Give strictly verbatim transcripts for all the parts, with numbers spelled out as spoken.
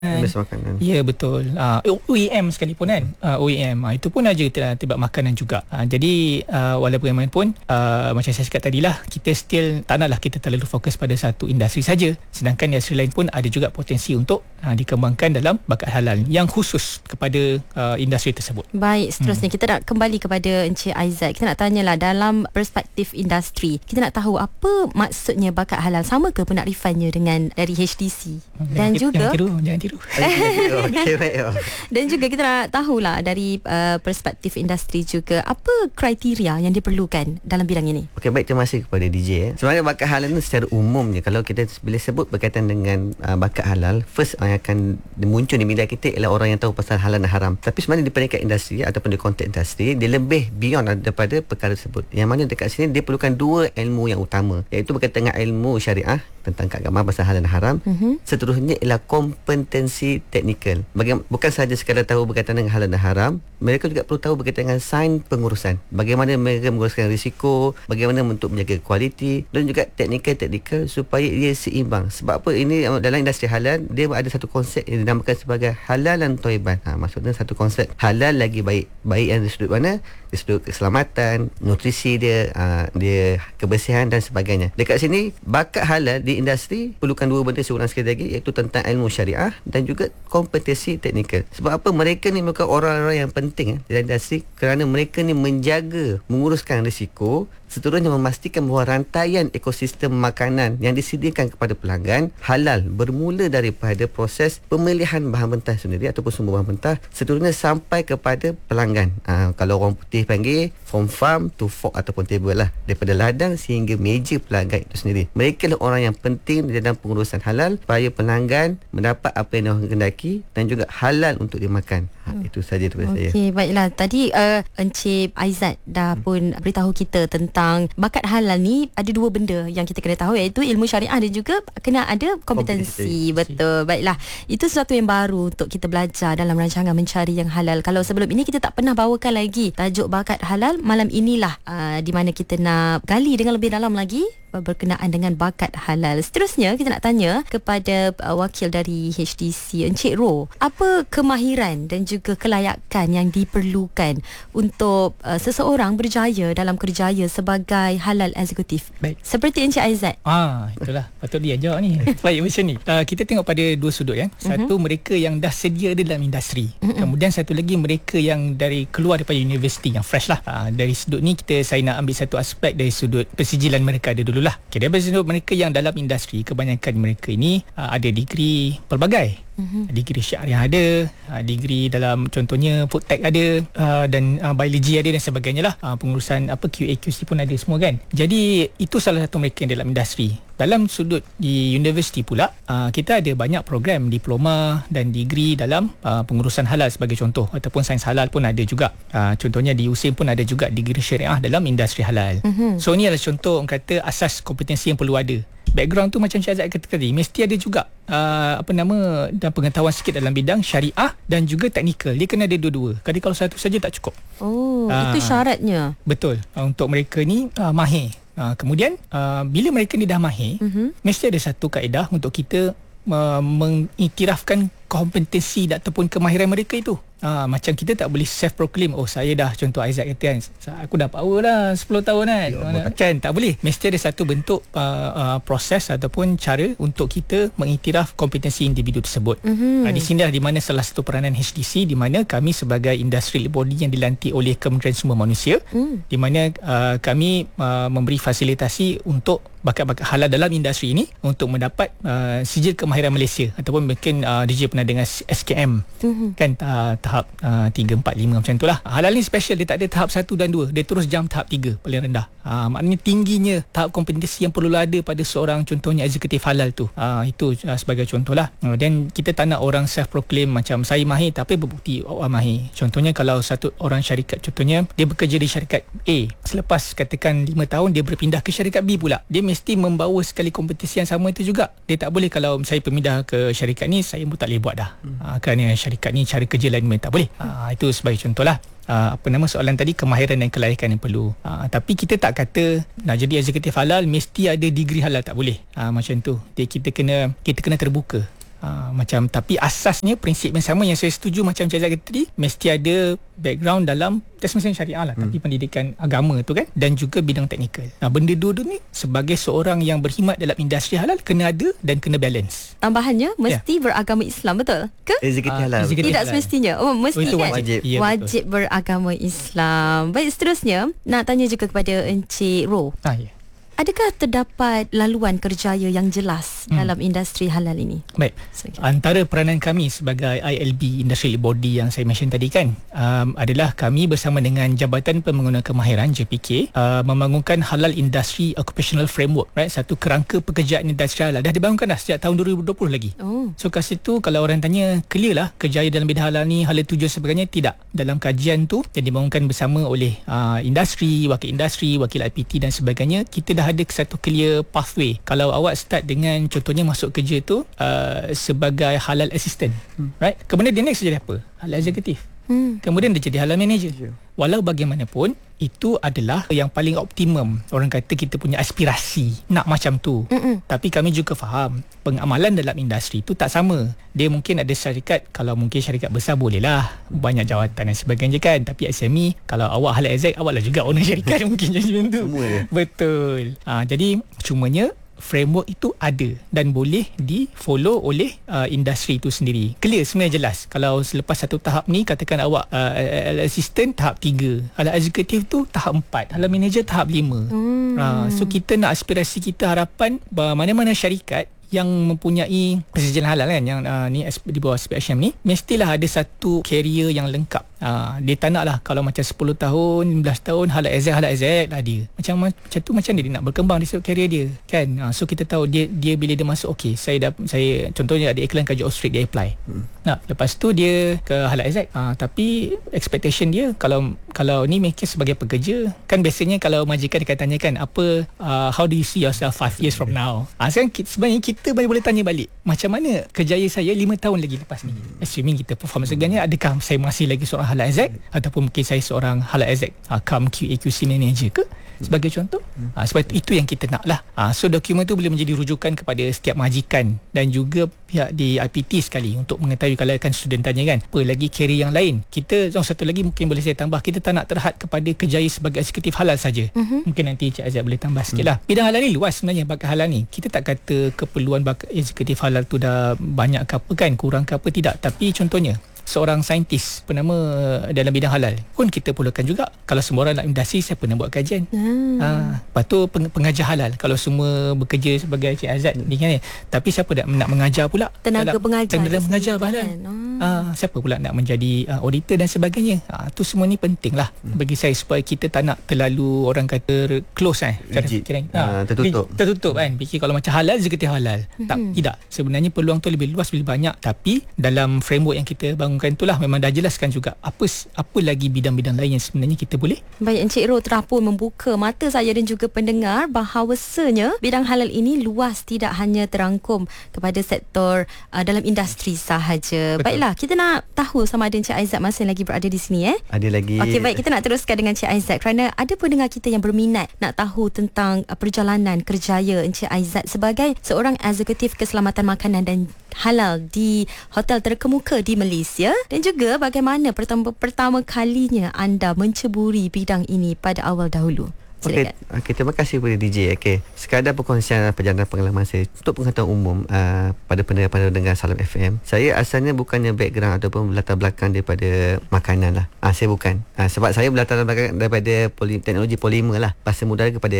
Industri makanan. Ya, betul. Uh, O E M sekalipun kan. Uh, O E M uh, itu pun ada terlibat makanan juga. Uh, jadi uh, walaupun bagaimanapun uh, macam saya cakap tadilah, kita still tak naklah kita terlalu fokus pada satu industri saja. Sedangkan industri lain pun ada juga potensi untuk uh, dikembangkan dalam bakat halal yang khusus kepada uh, industri tersebut. Baik, seterusnya hmm. kita nak kembali kepada Encik Aizat. Kita nak tanyalah dalam perspektif industri. Kita nak tahu apa maksudnya bakat halal, sama ke penakrifannya dengan dari H D C? Dan jangan, juga jangan tiru, jangan tiru. Okay, baik. Dan juga kita nak tahulah dari uh, perspektif industri juga, apa kriteria yang diperlukan dalam bidang ini? Okey, baik, terima kasih kepada D J. Eh. Sebenarnya bakat halal ni secara umumnya, kalau kita bila sebut berkaitan dengan uh, bakat halal, first yang akan muncul di minda kita ialah orang yang tahu pasal halal dan haram. Tapi sebenarnya di peringkat industri ataupun di konteks industri, dia lebih beyond daripada perkara tersebut. Yang mana dekat sini dia perlukan dua ilmu yang utama, iaitu berkaitan dengan ilmu syariah tentang keagamaan pasal halal dan haram. Mm-hmm. Seterusnya ialah kompetensi teknikal. Bagaimana, bukan sahaja sekadar tahu berkaitan dengan halal dan haram, mereka juga perlu tahu berkaitan dengan sains pengurusan. Bagaimana mereka menguruskan risiko, bagaimana untuk menjaga kualiti, dan juga teknikal-teknikal supaya dia seimbang. Sebab apa, ini dalam industri halal dia ada satu konsep yang dinamakan sebagai halal dan thayyiban. Ha, maksudnya satu konsep halal lagi baik. Baik yang dari sudut mana? Dari sudut keselamatan, nutrisi dia, ha, dia kebersihan dan sebagainya. Dekat sini bakat halal di industri perlukan dua benda seorang sekali lagi, iaitu tentang ilmu syariah dan juga kompetensi teknikal. Sebab apa, mereka ni merupakan orang-orang yang penting eh, dalam industri, kerana mereka ni menjaga, menguruskan risiko, seterusnya memastikan bahawa rantaian ekosistem makanan yang disediakan kepada pelanggan halal, bermula daripada proses pemilihan bahan mentah sendiri ataupun sumber bahan mentah, seterusnya sampai kepada pelanggan. Ha, kalau orang putih panggil from farm to fork ataupun table lah, daripada ladang sehingga meja pelanggan itu sendiri. Mereka lah orang yang penting dalam pengurusan halal supaya pelanggan mendapat apa yang diorang kendaki dan juga halal untuk dimakan. Ha, hmm. Itu saja daripada okay, saya. Okey, baiklah. Tadi uh, Encik Aizat dah hmm. pun beritahu kita tentang bakat halal ni ada dua benda yang kita kena tahu, iaitu ilmu syariah dan juga kena ada kompetensi. kompetensi. Betul. Baiklah. Itu sesuatu yang baru untuk kita belajar dalam rancangan Mencari Yang Halal. Kalau sebelum ini kita tak pernah bawakan lagi tajuk bakat halal, malam inilah uh, di mana kita nak gali dengan lebih dalam lagi berkenaan dengan bakat halal. Seterusnya kita nak tanya kepada uh, wakil dari H D C, Encik Ro, apa kemahiran dan juga kelayakan yang diperlukan untuk uh, seseorang berjaya dalam kerjaya sebagai halal eksekutif? Baik. Seperti Encik Aizat. Ah, itulah. Patut dia jawab ni. Baik, macam ni. Uh, kita tengok pada dua sudut ya. Satu, uh-huh. mereka yang dah sedia ada dalam industri. Uh-huh. Kemudian satu lagi mereka yang dari keluar daripada universiti yang fresh lah. Uh, dari sudut ni kita saya nak ambil satu aspek dari sudut persijilan mereka ada dulu lah. Okay, dari sudut mereka yang dalam industri, kebanyakan mereka ini uh, ada degree pelbagai. Mm-hmm. Degree syariah ada, uh, degree dalam contohnya food tech ada, uh, dan uh, biologi ada dan sebagainya lah. Uh, pengurusan apa Q A Q C pun ada semua kan. Jadi itu salah satu mereka yang dalam industri. Dalam sudut di universiti pula, uh, kita ada banyak program diploma dan degree dalam uh, pengurusan halal sebagai contoh, ataupun sains halal pun ada juga. Uh, contohnya di U S I M pun ada juga degree syariah dalam industri halal. Mm-hmm. So ni adalah contoh orang kata asas kompetensi yang perlu ada. Background tu macam Syazad kata tadi, mesti ada juga uh, apa nama dan pengetahuan sikit dalam bidang syariah dan juga teknikal. Dia kena ada dua-dua. Kadang kalau satu saja tak cukup. Oh, uh, itu syaratnya. Betul. Uh, untuk mereka ni uh, mahir. Uh, kemudian uh, bila mereka ni dah mahir, uh-huh. mesti ada satu kaedah untuk kita uh, mengiktirafkan kompetensi ataupun kemahiran mereka itu. Ha, macam kita tak boleh self-proclaim, oh saya dah, contoh Aizat kata kan, aku dah power dah sepuluh tahun kan. Ya, kan tak boleh. Mesti ada satu bentuk uh, uh, proses ataupun cara untuk kita mengiktiraf kompetensi individu tersebut. Mm-hmm. Ha, di sinilah di mana salah satu peranan H D C, di mana kami sebagai industrial body yang dilantik oleh Kementerian Sumber Manusia, mm. di mana uh, kami uh, memberi fasilitasi untuk bakat-bakat halal dalam industri ini untuk mendapat uh, sijil kemahiran Malaysia, ataupun mungkin uh, D J pernah dengan S K M, mm-hmm. kan uh, tahap uh, tiga, empat, lima macam itulah. Halal ni special, dia tak ada tahap satu dan dua, dia terus jam tahap tiga paling rendah. Uh, maknanya tingginya tahap kompetensi yang perlu ada pada seorang contohnya eksekutif halal tu. Uh, itu uh, sebagai contohlah. Dan uh, kita tak nak orang self-proclaim macam saya mahir tapi berbukti awak mahir. Contohnya kalau satu orang syarikat, contohnya dia bekerja di syarikat A, selepas katakan lima tahun dia berpindah ke syarikat B pula, dia mesti membawa sekali kompetensi yang sama itu juga. Dia tak boleh kalau saya pindah ke syarikat ni saya pun tak boleh buat dah. Hmm. Uh, kerana syarikat ni cara kerja lain tak boleh. Uh, itu sebagai contohlah. Uh, apa nama soalan tadi, kemahiran dan kelayakan yang perlu. Uh, tapi kita tak kata nak jadi eksekutif halal mesti ada degree halal, tak boleh. Uh, macam tu. Jadi kita kena kita kena terbuka. Uh, macam tapi asasnya prinsip yang sama yang saya setuju macam Cik Azad kata tadi, mesti ada background dalam tak semestinya syariah lah, hmm. tapi pendidikan agama tu kan, dan juga bidang teknikal. Nah, benda dua-dua ni sebagai seorang yang berkhidmat dalam industri halal kena ada dan kena balance. Tambahannya mesti yeah. beragama Islam, betul ke? Rezeki halal. Uh, Tidak halal. Semestinya. Oh, mesti oh, itu kan? wajib. Ya, wajib betul. Beragama Islam. Baik, seterusnya nak tanya juga kepada Encik Ro. Ah, ya. Adakah terdapat laluan kerjaya yang jelas hmm. dalam industri halal ini? Baik. Antara peranan kami sebagai I L B, Industrial Body yang saya mention tadi kan, um, adalah kami bersama dengan Jabatan Pembangunan Kemahiran J P K uh, membangunkan Halal Industry Occupational Framework, right? Satu kerangka pekerjaan industri halal. Dah dibangunkan dah sejak tahun dua ribu dua puluh lagi. Oh. So kat situ kalau orang tanya clear lah kerjaya dalam bidang halal ni, halal tujuan sebagainya, tidak. Dalam kajian tu yang dibangunkan bersama oleh uh, industri, wakil industri, wakil I P T dan sebagainya, kita dah ada satu clear pathway. Kalau awak start dengan contohnya masuk kerja tu uh, sebagai halal assistant, hmm. right? Kemudian dia next jadi apa? Halal executive. Hmm. Kemudian dia jadi halal manager. Walau bagaimanapun itu adalah yang paling optimum. Orang kata kita punya aspirasi nak macam tu. Mm-mm. Tapi kami juga faham pengamalan dalam industri tu tak sama. Dia mungkin ada syarikat, kalau mungkin syarikat besar bolehlah banyak jawatan dan sebagainya kan. Tapi S M E, kalau awak halal exec, awak lah juga owner syarikat mungkin macam tu. Semua ya? Betul. Ha, jadi cumanya framework itu ada dan boleh di follow oleh uh, industri itu sendiri. Clear, sebenarnya jelas. Kalau selepas satu tahap ni, katakan awak uh, assistant tahap tiga, halal executive tu tahap empat, halal manager tahap lima. Hmm. Uh, so kita nak aspirasi kita, harapan mana-mana syarikat yang mempunyai persetujuan halal kan, yang uh, ni di bawah S P H M ni, mestilah ada satu career yang lengkap. Uh, dia tak nak lah kalau macam sepuluh tahun, lima belas tahun halal exec, halal exec lah dia. Macam macam tu, macam dia, dia nak berkembang di sudut career dia kan. Uh, so kita tahu dia dia bila dia masuk, okey, saya dah saya contohnya ada iklan Kajak Ostrich, dia apply. Hmm. Nah, lepas tu dia ke halal exec. Uh, tapi expectation dia kalau kalau ni mungkin sebagai pekerja kan, biasanya kalau majikan akan tanyakan apa, uh, how do you see yourself five years from now. Ah, uh, sekarang kita, sebenarnya kita kita boleh tanya balik, macam mana kerjaya saya lima tahun lagi lepas ni, assuming kita perform segalanya, adakah saya masih lagi seorang halal exec ataupun mungkin saya seorang halal exec uh, come Q A Q C manager ke, sebagai contoh. uh, sebab itu yang kita nak lah. uh, so dokumen tu boleh menjadi rujukan kepada setiap majikan dan juga pihak di I P T sekali untuk mengetahui, kalau kan student tanya kan, apa lagi career yang lain. Kita oh, satu lagi mungkin boleh saya tambah, kita tak nak terhad kepada kerjaya sebagai eksekutif halal saja. uh-huh. Mungkin nanti Cik Azad boleh tambah sikit lah. uh-huh. Bidang halal ni luas sebenarnya, bakat halal ni kita tak kata keperluan bakat eksekutif halal tu dah banyak ke apa kan, kurang ke apa, tidak. Tapi contohnya seorang saintis penama dalam bidang halal pun kita perlukan juga. Kalau semua orang nak industri, siapa nak buat kajian? hmm. ha, Lepas tu peng, pengajar halal, kalau semua bekerja sebagai Cik Azad ni kan, tapi siapa nak, nak mengajar pula? Tenaga dalam, pengajar tenaga pengajar halal. kan? oh. ha, Siapa pula nak menjadi uh, auditor dan sebagainya? ha, Tu semua ni penting lah hmm. bagi saya, supaya kita tak nak terlalu orang kata close kan, fikiran, ha, tertutup tertutup kan, fikir kalau macam halal eksekutif halal. hmm. Tak, tidak. Sebenarnya peluang tu lebih luas, lebih banyak. Tapi dalam framework yang kita bangun kan itulah memang dah jelaskan juga apa apa lagi bidang-bidang lain yang sebenarnya kita boleh. Baik, Encik Ro telah pun membuka mata saya dan juga pendengar bahawasanya bidang halal ini luas, tidak hanya terangkum kepada sektor uh, dalam industri sahaja. Betul. Baiklah, kita nak tahu sama ada Encik Aizat masih lagi berada di sini eh. Ada lagi. Okey, baik, kita nak teruskan dengan Encik Aizat kerana ada pendengar kita yang berminat nak tahu tentang uh, perjalanan kerjaya Encik Aizat sebagai seorang eksekutif keselamatan makanan dan halal di hotel terkemuka di Malaysia, dan juga bagaimana pertama, pertama kalinya anda menceburi bidang ini pada awal dahulu. Okey, okay, terima kasih kepada D J. Okey, sekadar perkongsian perjalanan pengalaman saya untuk pengetahuan umum uh, pada pendengar-pendengar Salam F M. Saya asalnya bukannya background ataupun latar belakang daripada makanan lah. Ah, saya bukan. Ah, sebab saya berlatar belakang daripada poli, teknologi polimer lah. Bahasa mudah kepada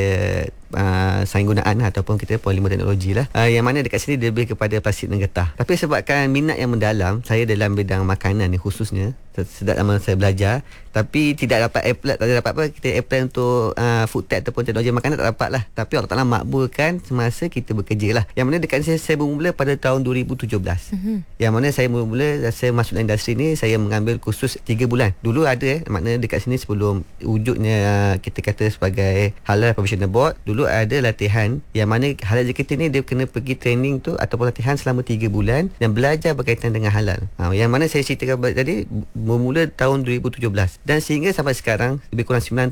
uh, sains gunaan lah, ataupun kita polimer teknologi lah. Uh, yang mana dekat sini dia lebih kepada plastik dan getah. Tapi sebabkan minat yang mendalam saya dalam bidang makanan ni khususnya, sedap lama saya belajar, tapi tidak dapat apply, tak dapat apa kita apply untuk uh, food tech ataupun teknologi makanan, tak dapat lah. Tapi Allah Ta'ala makbulkan semasa kita bekerja lah. Yang mana dekat saya, saya bermula pada tahun dua ribu tujuh belas. Mm-hmm. Yang mana saya bermula, saya masuk dalam industri ni, saya mengambil kursus tiga bulan. Dulu ada eh, maknanya dekat sini sebelum wujudnya uh, kita kata sebagai Halal Professional Board, dulu ada latihan yang mana halal executive ni dia kena pergi training tu ataupun latihan selama tiga bulan dan belajar berkaitan dengan halal. Ha, yang mana saya ceritakan tadi bermula tahun dua ribu tujuh belas dan sehingga sampai sekarang lebih kurang sembilan tahun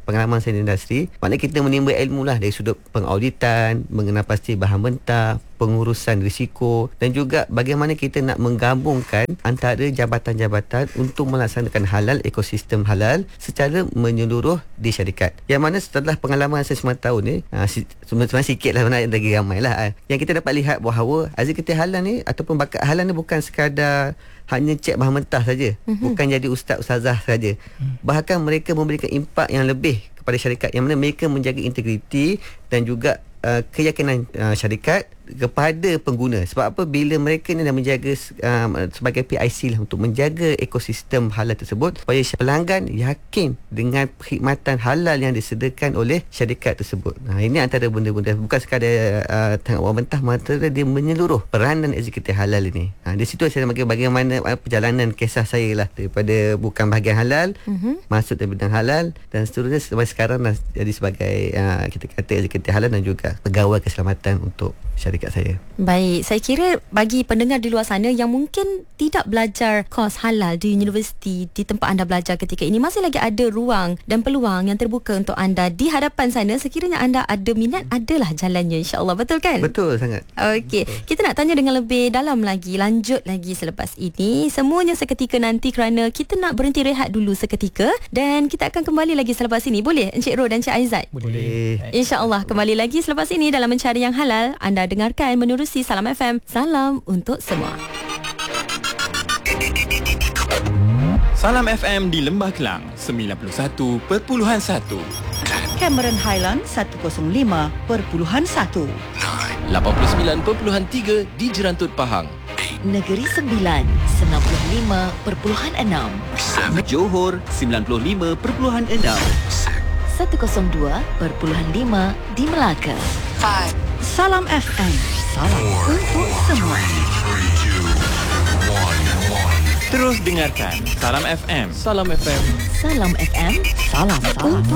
pengalaman saya di industri, maknanya kita menimba ilmu lah dari sudut pengauditan, mengenal pasti bahan mentah, pengurusan risiko, dan juga bagaimana kita nak menggabungkan antara jabatan-jabatan untuk melaksanakan halal, ekosistem halal secara menyeluruh di syarikat. Yang mana setelah pengalaman saya sembilan tahun ni, uh, sebenarnya sikit lah, sebenarnya lagi ramai lah, uh, yang kita dapat lihat bahawa executive halal ni ataupun bakat halal ni bukan sekadar hanya cek bahan mentah saja, mm-hmm. bukan jadi ustaz ustazah saja, mm. bahkan mereka memberikan impak yang lebih kepada syarikat, yang mana mereka menjaga integriti dan juga uh, keyakinan uh, syarikat kepada pengguna. Sebab apa? Bila mereka ni dah menjaga uh, sebagai P I C lah untuk menjaga ekosistem halal tersebut, supaya pelanggan yakin dengan perkhidmatan halal yang disediakan oleh syarikat tersebut. Nah, ini antara benda-benda, bukan sekadar uh, tengok orang mentah, mata dia menyeluruh peranan eksekutif halal ini. Nah, di situ saya bagi bagaimana uh, perjalanan kisah saya lah, daripada bukan bahagian halal, mm-hmm. masuk ke bidang halal, dan seterusnya sampai sekarang dah jadi sebagai uh, kita kata eksekutif halal dan juga pegawai keselamatan untuk syarikat saya. Baik, saya kira bagi pendengar di luar sana yang mungkin tidak belajar kos halal di universiti di tempat anda belajar ketika ini, masih lagi ada ruang dan peluang yang terbuka untuk anda di hadapan sana. Sekiranya anda ada minat, adalah jalannya, insya-Allah. Betul kan? Betul sangat. Okey, kita nak tanya dengan lebih dalam lagi, lanjut lagi selepas ini. Semuanya seketika nanti kerana kita nak berhenti rehat dulu seketika, dan kita akan kembali lagi selepas ini. Boleh Encik Ro dan Encik Aizat? Boleh. Insya-Allah kembali lagi selepas ini dalam Mencari Yang Halal. Anda dengarkan menerusi Salam F M. Salam untuk semua. Salam F M di Lembah Kelang sembilan puluh satu perpuluhan satu, Cameron Highland seratus lima perpuluhan satu, lapan puluh sembilan perpuluhan tiga di Jerantut Pahang, Negeri Sembilan sembilan puluh lima perpuluhan enam, Johor sembilan puluh lima perpuluhan enam, seratus dua perpuluhan lima di Melaka. Salam F M. Salam untuk semua. Terus dengarkan Salam F M. Salam F M. Salam F M. Salam, salam.